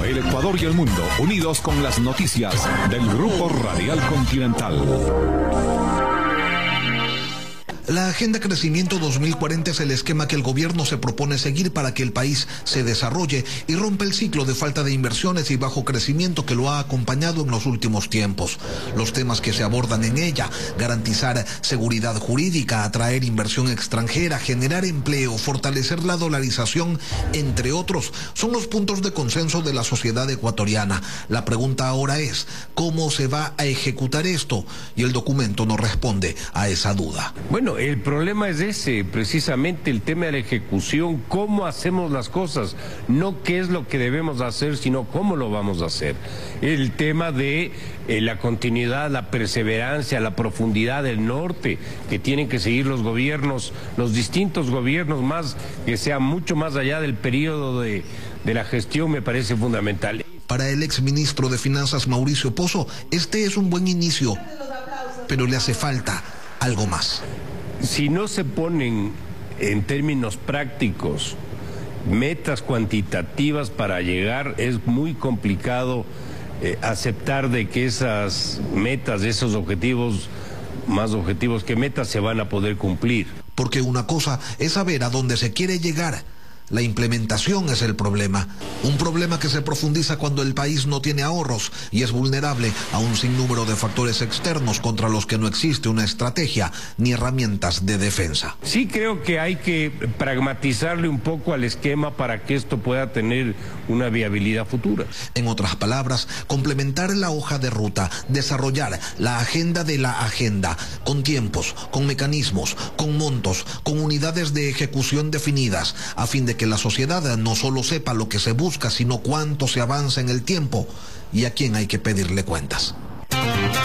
el Ecuador y el mundo, unidos con las noticias del Grupo Radial Continental. La Agenda Crecimiento 2040 es el esquema que el gobierno se propone seguir para que el país se desarrolle y rompa el ciclo de falta de inversiones y bajo crecimiento que lo ha acompañado en los últimos tiempos. Los temas que se abordan en ella: garantizar seguridad jurídica, atraer inversión extranjera, generar empleo, fortalecer la dolarización, entre otros, son los puntos de consenso de la sociedad ecuatoriana. La pregunta ahora es, ¿cómo se va a ejecutar esto? Y el documento no responde a esa duda. Bueno, el problema es ese, precisamente el tema de la ejecución, cómo hacemos las cosas, no qué es lo que debemos hacer, sino cómo lo vamos a hacer. El tema de la continuidad, la perseverancia, la profundidad del norte, que tienen que seguir los gobiernos, los distintos gobiernos, más que sea mucho más allá del periodo de la gestión, me parece fundamental. Para el exministro de Finanzas Mauricio Pozo, este es un buen inicio, pero le hace falta algo más. Si no se ponen en términos prácticos metas cuantitativas para llegar, es muy complicado aceptar de que esas metas, esos objetivos, más objetivos que metas, se van a poder cumplir. Porque una cosa es saber a dónde se quiere llegar. La implementación es el problema. Un problema que se profundiza cuando el país no tiene ahorros y es vulnerable a un sinnúmero de factores externos contra los que no existe una estrategia ni herramientas de defensa. Sí, creo que hay que pragmatizarle un poco al esquema para que esto pueda tener una viabilidad futura. En otras palabras, complementar la hoja de ruta, desarrollar la agenda de la agenda, con tiempos, con mecanismos, con montos, con unidades de ejecución definidas, a fin de que la sociedad no solo sepa lo que se busca, sino cuánto se avanza en el tiempo y a quién hay que pedirle cuentas.